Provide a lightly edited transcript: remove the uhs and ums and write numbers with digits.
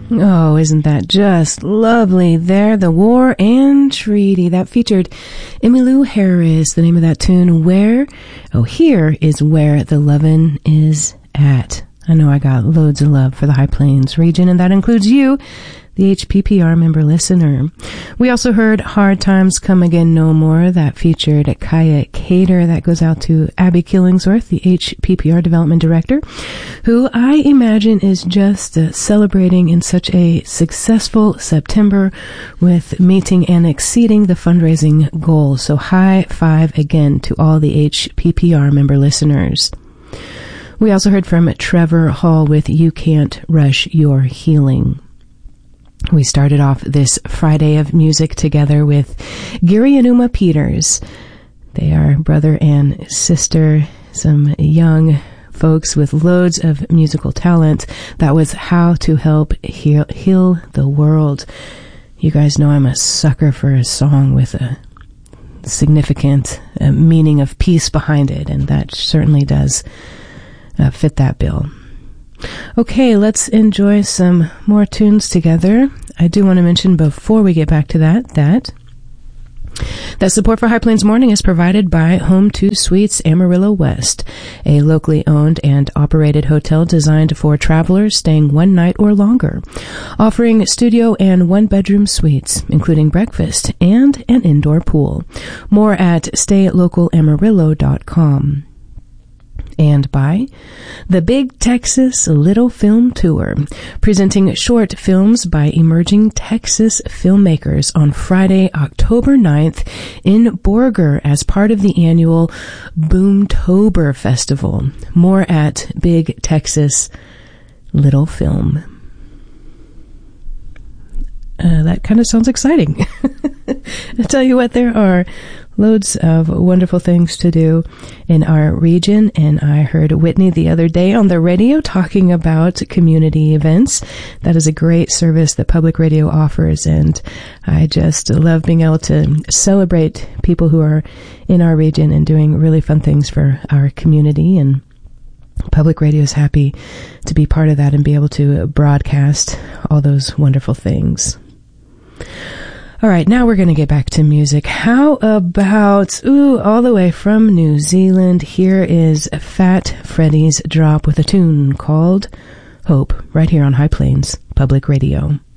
Oh, isn't that just lovely there? The War and Treaty. That featured Emmylou Harris. The name of that tune, Where? Oh, here is where the lovin' is at. I know I got loads of love for the High Plains region, and that includes you, the HPPR member listener. We also heard Hard Times Come Again No More. That featured Kaya Cater. That goes out to Abby Killingsworth, the HPPR development director, who I imagine is just celebrating in such a successful September with meeting and exceeding the fundraising goal. So high five again to all the HPPR member listeners. We also heard from Trevor Hall with You Can't Rush Your Healing. We started off this Friday of music together with Gary and Uma Peters. They are brother and sister, some young folks with loads of musical talent. That was How to Help Heal the World. You guys know I'm a sucker for a song with a significant meaning of peace behind it, and that certainly does fit that bill. Okay, let's enjoy some more tunes together. I do want to mention before we get back to that support for High Plains Morning is provided by Home 2 Suites Amarillo West, a locally owned and operated hotel designed for travelers staying one night or longer, offering studio and one-bedroom suites, including breakfast and an indoor pool. More at staylocal.amarillo.com. And by the Big Texas Little Film Tour, presenting short films by emerging Texas filmmakers on Friday, October 9th in Borger as part of the annual Boomtober Festival. More at Big Texas Little Film. That kind of sounds exciting. I tell you what, there are loads of wonderful things to do in our region, and I heard Whitney the other day on the radio talking about community events. That is a great service that public radio offers, and I just love being able to celebrate people who are in our region and doing really fun things for our community, and public radio is happy to be part of that and be able to broadcast all those wonderful things. All right, now we're going to get back to music. How about, all the way from New Zealand, here is Fat Freddy's Drop with a tune called Hope, right here on High Plains Public Radio.